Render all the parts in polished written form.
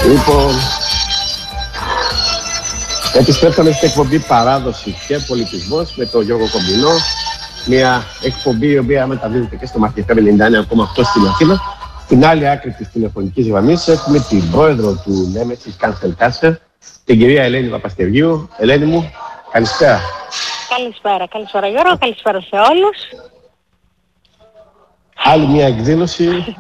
Λοιπόν, επιστρέφαμε στην εκπομπή Παράδοση και Πολιτισμός με τον Γιώργο Κομπινό. Μια εκπομπή η οποία μεταδίδεται και στο Μαχητά 99,8 στην Αθήνα. Στην άλλη άκρη της τηλεφωνικής γραμμής έχουμε την πρόεδρο του Νέμεσης Cancel Culture, την κυρία Ελένη Παπαστεργίου. Ελένη μου, καλησπέρα. Καλησπέρα Γιώργο, καλησπέρα σε όλους. Άλλη μια εκδήλωση.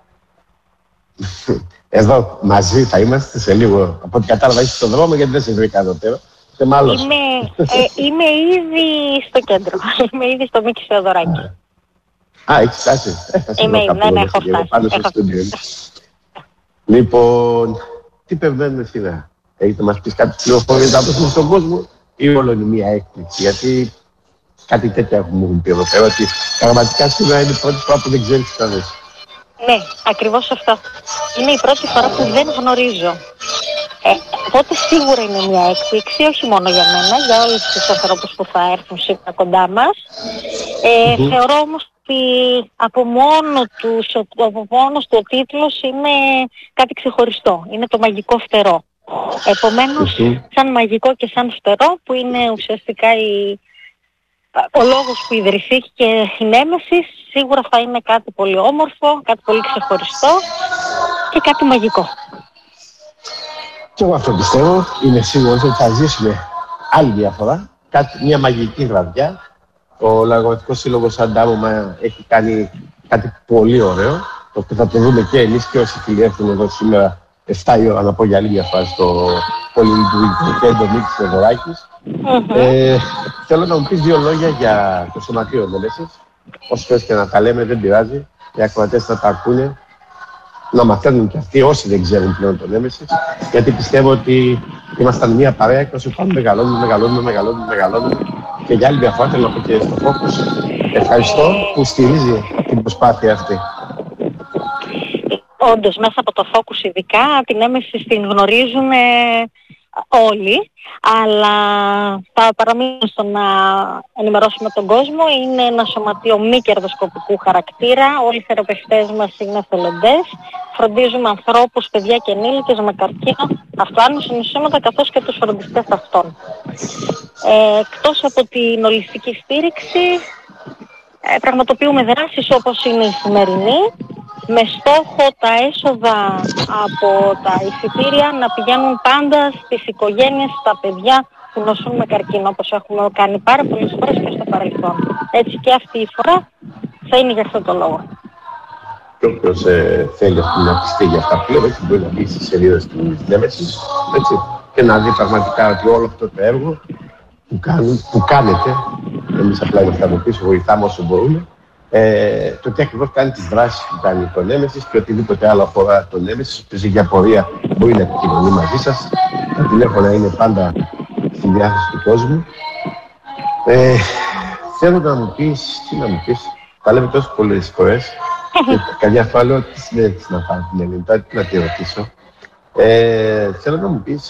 Εδώ μαζί θα είμαστε σε λίγο. Από ό,τι κατάλαβα είσαι στον δρόμο, γιατί δεν σε βρήκα εδώ πέρα. Είμαι ήδη στο κέντρο. Είμαι ήδη στο Μίκη Θεοδωράκη. Έχεις φτάσει. Ναι, έχω φτάσει. Λοιπόν, τι περιμένουμε σήμερα? Έχετε να μας πεις κάτι πληροφορίες να δώσουμε στον κόσμο ή όλο είναι μια έκπληξη? Γιατί κάτι τέτοια μου έχουν πει εδώ πέρα, ότι πραγματικά σήμερα είναι η πρώτη φορά που δεν ξέρεις τι θα δεις. Ναι, ακριβώς αυτό. Είναι η πρώτη φορά που δεν γνωρίζω. Οπότε σίγουρα είναι μια έκπληξη, όχι μόνο για μένα, για όλους τους ανθρώπους που θα έρθουν σήμερα κοντά μας. Θεωρώ όμως ότι από μόνος του ο τίτλος είναι κάτι ξεχωριστό. Είναι το μαγικό φτερό. Επομένως, σαν μαγικό και σαν φτερό, που είναι ουσιαστικά ο λόγος που ιδρυθήκε η Νέμεσης, σίγουρα θα είναι κάτι πολύ όμορφο, κάτι πολύ ξεχωριστό και κάτι μαγικό. Και εγώ αυτό πιστεύω. Είναι σίγουρο ότι θα ζήσουμε άλλη μια φορά μια μαγική βραδιά. Ο Λαγωματικός Σύλλογος Αντάμωμα έχει κάνει κάτι πολύ ωραίο, το οποίο θα το δούμε και εμείς και όσοι φίλοι έρθουν εδώ σήμερα 7 η ώρα, να πω για άλλη μια φορά, στο πολυλειτουργικό κέντρο Μίκης Θεοδωράκης. Θέλω να μου πεις δύο λόγια για το σωματείο Νέμεσης. Όσο θες και να τα λέμε, δεν πειράζει. Οι ακροατές θα τα ακούνε, να μαθαίνουν και αυτοί όσοι δεν ξέρουν πλέον τον Νέμεσης. Γιατί πιστεύω ότι ήμασταν μια παρέα και όσο πάμε μεγαλώνουμε. Και για άλλη μια φορά θέλω να πω και στο Focus ευχαριστώ που στηρίζει την προσπάθεια αυτή. Όντως, μέσα από το Focus ειδικά, την Νέμεση την γνωρίζουν όλοι, αλλά θα παραμείνω στο να ενημερώσουμε τον κόσμο. Είναι ένα σωματείο μη κερδοσκοπικού χαρακτήρα. Όλοι οι θεραπευτές μας είναι εθελοντές. Φροντίζουμε ανθρώπους, παιδιά και ενήλικες με καρκίνο, αυτοάνωση νοσήματα, καθώς και τους φροντιστές αυτών. Εκτός από την ολιστική στήριξη, πραγματοποιούμε δράσεις όπως είναι η σημερινή, με στόχο τα έσοδα από τα εισιτήρια να πηγαίνουν πάντα στις οικογένειες, στα παιδιά που νοσούν με καρκίνο, όπως έχουμε κάνει πάρα πολλές φορές και στο παρελθόν. Έτσι και αυτή η φορά θα είναι για αυτό το λόγο. Και όποιος θέλει να πιστεί για αυτά που λέμε, έτσι μπορεί να μπει στις σελίδες του Νέμεσης, και να δει πραγματικά ότι όλο αυτό το έργο που κάνετε, εμείς απλά είμαστε από πίσω, βοηθάμε όσο μπορούμε, το τι ακριβώς κάνει τις δράσεις που κάνει το Νέμεσης και οτιδήποτε άλλο αφορά το Νέμεσης, όποιος έχει απορία μπορεί να επικοινωνεί μαζί σας. Τα τηλέφωνα είναι πάντα στη διάθεση του κόσμου. Θέλω να μου πεις, τα λέμε τόσο πολλές φορές, και καμιά φορά λέω τι συνέντευξη να πάρω την Ελένη, τώρα τι να τη ρωτήσω. Θέλω να μου πεις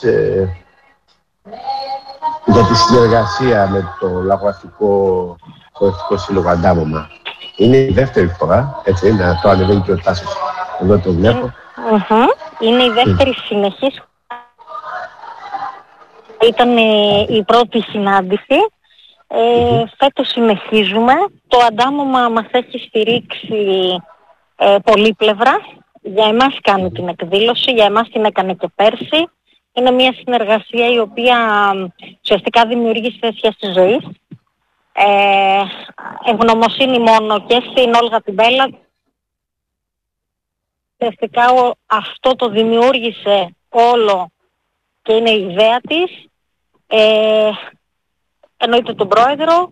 για τη συνεργασία με το Λαγωματικό Σύλλογο Αντάμωμα. Είναι η δεύτερη φορά, έτσι είναι, το ανεβαίνει και ο Τάσος, εδώ το βλέπω. Είναι η δεύτερη συνεχής. Ήταν η πρώτη συνάντηση. Φέτος συνεχίζουμε. Το Αντάμωμα μας έχει στηρίξει πολύπλευρα. Για εμάς κάνει την εκδήλωση, για εμάς την έκανε και πέρσι. Είναι μια συνεργασία η οποία ουσιαστικά δημιούργησε σχέση ζωής. Ευγνωμοσύνη μόνο και στην Όλγα την Μπέλα. Ουσιαστικά αυτό το δημιούργησε όλο και είναι η ιδέα της. Εννοείται τον πρόεδρο.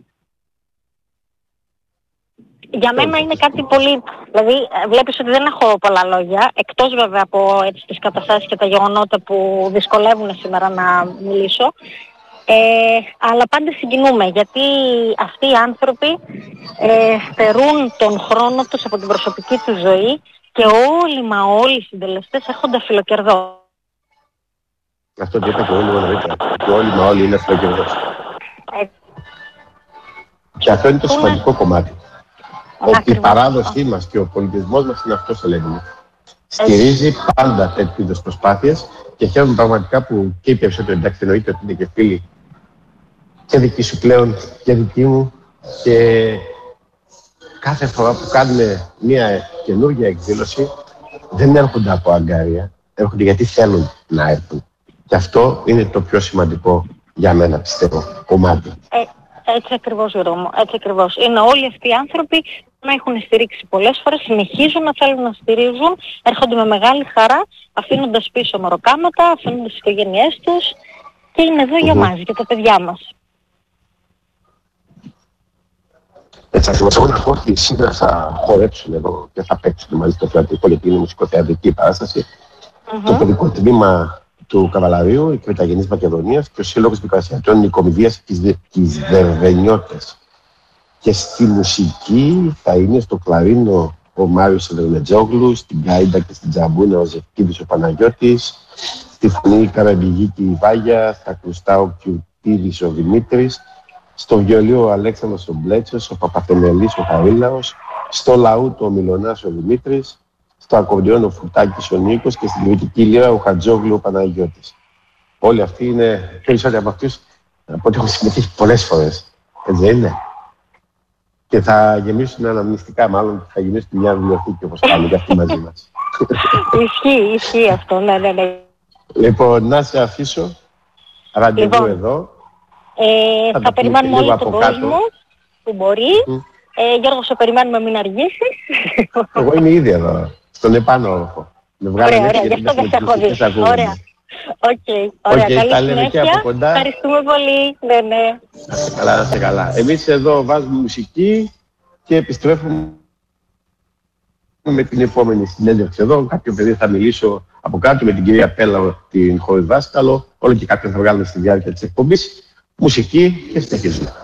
Για μένα είναι κάτι πολύ... Δηλαδή βλέπεις ότι δεν έχω πολλά λόγια, εκτός βέβαια από τις καταστάσεις και τα γεγονότα που δυσκολεύουν σήμερα να μιλήσω. Αλλά πάντα συγκινούμε, γιατί αυτοί οι άνθρωποι στερούν τον χρόνο τους από την προσωπική τους ζωή και όλοι οι συντελεστές έρχονται φιλοκερδό. Αυτό το είπα και εγώ λίγο νωρίτερα. Όλοι είναι φιλοκερδός. Και αυτό είναι το σημαντικό κομμάτι. Ότι η παράδοσή μας και ο πολιτισμός μας είναι αυτός, Ελένη. Στηρίζει πάντα τέτοιου είδους προσπάθειες Και χαίρομαι πραγματικά που και οι περισσότεροι, εντάξει, εννοείται ότι είναι και φίλοι και δικοί σου πλέον και δικοί μου. Και κάθε φορά που κάνουμε μια καινούργια εκδήλωση, δεν έρχονται από αγκάρια, έρχονται γιατί θέλουν να έρθουν. Και αυτό είναι το πιο σημαντικό για μένα, πιστεύω, κομμάτι. Έτσι ακριβώς, Γιώργο μου, έτσι ακριβώς. Είναι όλοι αυτοί οι άνθρωποι που με έχουν στηρίξει πολλές φορές, συνεχίζουν να θέλουν να στηρίζουν, έρχονται με μεγάλη χαρά, αφήνοντας πίσω μωροκάματα, αφήνοντας τις οικογένειές τους και είναι εδώ για μας, για τα παιδιά μας. Έτσι ακριβώς, εγώ να πω ότι σήμερα θα χορέψουν εδώ και θα παίξουν μαζί στο θεατρικό, γιατί είναι μουσικοθεατρική παράσταση. Το παιδικό τμήμα του Καβαλαρίου, η Κρεταγενής Μακεδονίας και ο Σύλλογος Μικρασιατών Νοικομηδίας και τις Δερβενιώτες. Και στη μουσική θα είναι στο κλαρίνο ο Μάριος Σεβερνετζόγλου, στην γκάιντα και στην τζαμπούνα ο Ζευκίδης ο Παναγιώτης, στη φωνή η Καραμπηγίκη η Βάγια, στα κρουστά ο Κιουτίδης ο Δημήτρης, στο βιολίο ο Αλέξανδρος ο Μπλέτσος, ο Παπαθενελής ο Χαρίλαος, στο λαούτ ο Μιλωνάς ο Δημήτρης, στο ακορντιόν ο Φουτάκης ο Νίκος και στην κριτική λύρα ο Χατζόγλου ο Παναγιώτης. Όλοι αυτοί είναι, περισσότεροι από αυτούς, από ό,τι έχουν συμμετέχει πολλές φορές. Έτσι δεν είναι? Και θα γεμίσουν αναμνηστικά, μάλλον θα γεμίσουν μια βιβλιοθήκη όπως κάνουν και αυτοί μαζί μας. Ισχύει αυτό, ναι. Λοιπόν, να σε αφήσω, ραντεβού εδώ. Θα περιμένουμε όλοι τον κόσμο που μπορεί. Γιώργο, σε περιμένουμε, μην αργήσεις. Εγώ είμαι ήδη εδώ, στον επάνω όροφο. Ωραία, γι' αυτό δεν σε έχω δει. Ωραία. Ωραία, καλή συνέχεια. Ευχαριστούμε πολύ. Ναι. Να είστε καλά. Εμείς εδώ βάζουμε μουσική και επιστρέφουμε με την επόμενη συνέντευξη εδώ. Κάποιο παιδί θα μιλήσω από κάτω με την κυρία Πέλα, την χορδάσκαλο. Όλο και κάποιον θα βγάλουμε στη διάρκεια της εκπομπής. Μουσική και συνεχίζουμε.